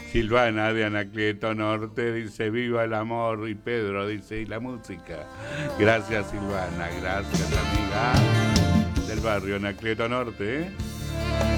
Silvana de Anacleto Norte dice viva el amor y Pedro dice y la música. Gracias Silvana, gracias amiga del barrio Anacleto Norte.